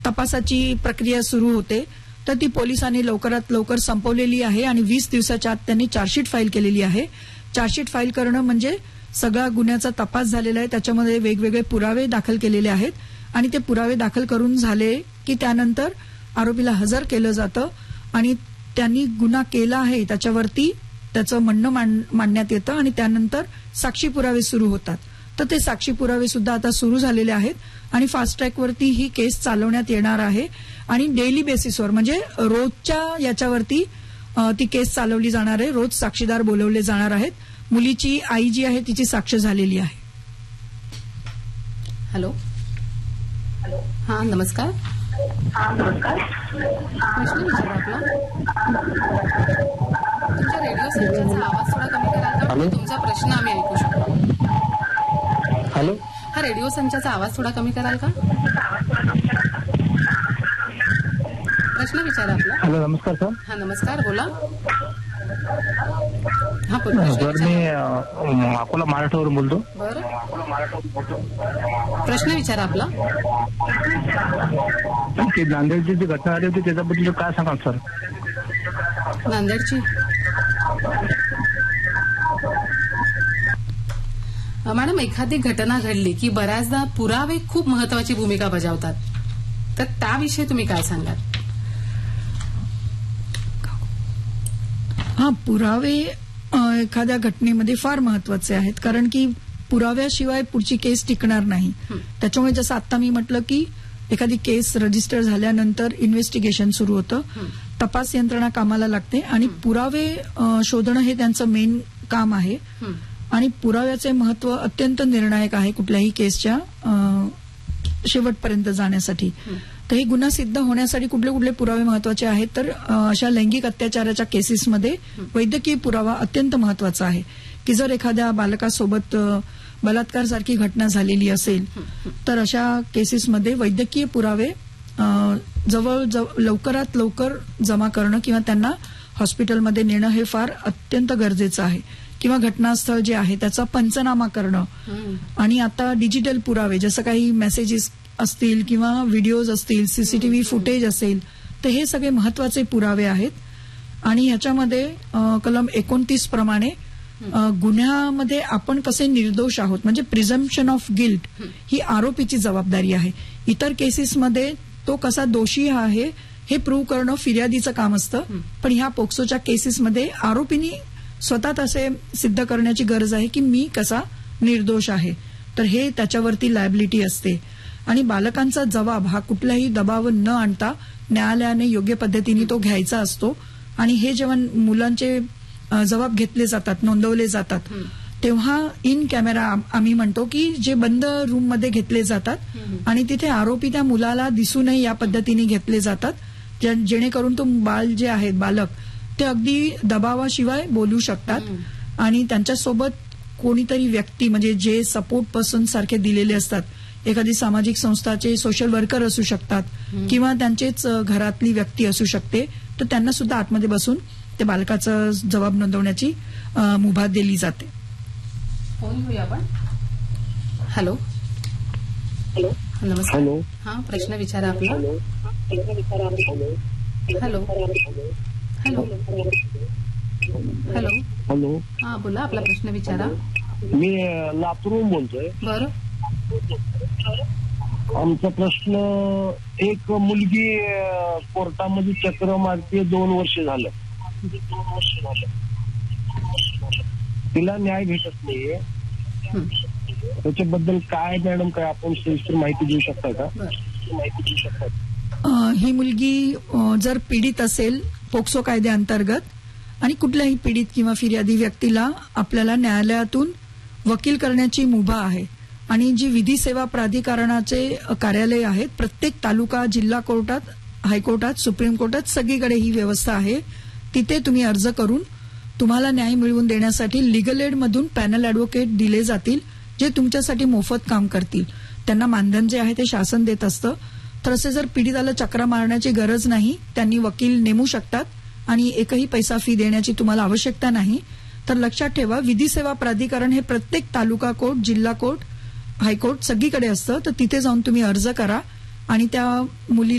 तपासाची प्रक्रिया सुरू होते, तर ती पोलिसांनी लवकरात लवकर संपवलेली आहे आणि 20 दिवसाच्या आत त्यांनी चार्जशीट फाईल केलेली आहे. चार्जशीट फाईल करणं म्हणजे सगळा गुन्ह्याचा तपास झालेला आहे, त्याच्यामध्ये वेगवेगळे पुरावे दाखल केलेले आहेत आणि ते पुरावे दाखल करून झाले की त्यानंतर आरोपीला हजर केलं जातं आणि त्यांनी गुन्हा केला आहे त्याच्यावरती त्याचं म्हणणं मांडण्यात येतं आणि त्यानंतर साक्षी पुरावे सुरू होतात. तर ते साक्षी पुरावे सुद्धा आता सुरू झालेले आहेत आणि फास्ट ट्रॅकवरती ही केस चालवण्यात येणार आहे आणि डेली बेसिसवर म्हणजे रोजच्या याच्यावरती ती केस चालवली जाणार आहे. रोज साक्षीदार बोलवले जाणार आहेत. मुलीची आई जी आहे तिची साक्ष झालेली आहे. हॅलो. हा नमस्कार. प्रश्न विचारा आपला. तुमच्या रेडिओ सेटचा आवाज थोडा कमी कराल का? तुमचा प्रश्न आम्ही ऐकू शकतो. हॅलो. हा रेडिओ संचाचा आवाज थोडा कमी कराल का? प्रश्न विचारा आपला. हॅलो. नमस्कार सर. हा नमस्कार, बोला. हा सर मी अकोला महाराष्ट्रावरून बोलतो. बरं, प्रश्न विचारा आपला. ती नांदेडची जी घटना झाली होती त्याच्याबद्दल काय सांगाल सर? नांदेडची मॅडम, एखादी घटना घडली की बऱ्याचदा पुरावे खूप महत्वाची भूमिका बजावतात, तर त्याविषयी तुम्ही काय सांगाल? हा, पुरावे एखाद्या घटनेमध्ये फार महत्वाचे आहेत, कारण की पुराव्याशिवाय पुढची केस टिकणार नाही. त्याच्यामुळे जसं आता मी म्हटलं की एखादी केस रजिस्टर झाल्यानंतर इन्व्हेस्टिगेशन सुरू होतं, तपास यंत्रणा कामाला लागते आणि पुरावे शोधणं हे त्यांचं मेन काम आहे आणि पुराव्याचे महत्व अत्यंत निर्णायक आहे कुठल्याही केसच्या शेवटपर्यंत जाण्यासाठी. तर हे गुन्हा सिद्ध होण्यासाठी कुठले कुठले पुरावे महत्वाचे आहेत, तर अशा लैंगिक अत्याचाराच्या केसेसमध्ये वैद्यकीय पुरावा अत्यंत महत्वाचा आहे. की जर एखाद्या बालकासोबत बलात्कार सारखी घटना झालेली असेल तर अशा केसेसमध्ये वैद्यकीय पुरावे लवकरात लवकर जमा करणं किंवा त्यांना हॉस्पिटलमध्ये नेणं हे फार अत्यंत गरजेचं आहे. किंवा घटनास्थळ जे आहे त्याचा पंचनामा करणं आणि आता डिजिटल पुरावे जसं काही मेसेजेस असतील किंवा व्हिडिओज असतील, सीसीटीव्ही फुटेज असेल, तर हे सगळे महत्वाचे पुरावे आहेत. आणि ह्याच्यामध्ये कलम 29 प्रमाणे गुन्ह्यामध्ये आपण कसे निर्दोष आहोत म्हणजे प्रिझम्पशन ऑफ गिल्ट ही आरोपीची जबाबदारी आहे. इतर केसेसमध्ये तो कसा दोषी आहे हे प्रूव्ह करणं फिर्यादीचं काम असतं, पण ह्या पोक्सोच्या केसेसमध्ये आरोपींनी स्वतः असे सिद्ध करण्याची गरज आहे की मी कसा निर्दोष आहे. तर हे त्याच्यावरती लायबिलिटी असते आणि बालकांचा जबाब हा कुठल्याही दबाव न आणता न्यायालयाने योग्य पद्धतीने तो घ्यायचा असतो. आणि हे जेव्हा मुलांचे जबाब घेतले जातात, नोंदवले जातात, तेव्हा इन कॅमेरा आम्ही म्हणतो की जे बंद रूम मध्ये घेतले जातात आणि तिथे आरोपी त्या मुलाला दिसू नये या पद्धतीने घेतले जातात, जेणेकरून तो बाल जे आहेत बालक ते अगदी दबावाशिवाय बोलू शकतात आणि त्यांच्यासोबत कोणीतरी व्यक्ती म्हणजे जे सपोर्ट पर्सन सारखे दिलेले असतात, एखादी सामाजिक संस्थाचे सोशल वर्कर असू शकतात किंवा त्यांचेच घरातली व्यक्ती असू शकते, तर त्यांना सुद्धा आतमध्ये बसून ते बालकाचा जबाब नोंदवण्याची मुभा दिली जाते. फोन घेऊया आपण. हॅलो. नमस्कार. हॅलो. हा, प्रश्न विचारा आपला. हॅलो. हॅलो. हॅलो. हॅलो. हा, बोला, आपला प्रश्न विचारा. मी लातूरहून बोलतोय. बरं. आमचा प्रश्न, एक मुलगी कोर्टामध्ये चक्र मारते 2 वर्ष झालं, तिला न्याय भेटत नाहीये, त्याच्याबद्दल काय मॅडम काय आपण सविस्तर माहिती देऊ शकता का? ही मुलगी जर पीडित असेल पोक्सो कायद्याअंतर्गत आणि कुठल्याही पीडित किंवा फिर्यादी व्यक्तीला आपल्याला न्यायालयातून वकील करण्याची मुभा आहे. आणि जी विधी सेवा प्राधिकरणाचे कार्यालय आहेत प्रत्येक तालुका, जिल्हा कोर्टात, हायकोर्टात, सुप्रीम कोर्टात सगळीकडे ही व्यवस्था आहे. तिथे तुम्ही अर्ज करून तुम्हाला न्याय मिळवून देण्यासाठी लिगल एड मधून पॅनल ऍडव्होकेट दिले जातील, जे तुमच्यासाठी मोफत काम करतील. त्यांना मानधन जे आहे ते शासन देत असतं. तर असे जर पीडिताला चक्रा मारण्याची गरज नाही, त्यांनी वकील नेमू शकतात आणि एकही पैसा फी देण्याची तुम्हाला आवश्यकता नाही. तर लक्षात ठेवा, विधी सेवा प्राधिकरण हे प्रत्येक तालुका कोर्ट, जिल्हा कोर्ट, हायकोर्ट सगळीकडे असतं. तर तिथे जाऊन तुम्ही अर्ज करा आणि त्या मुली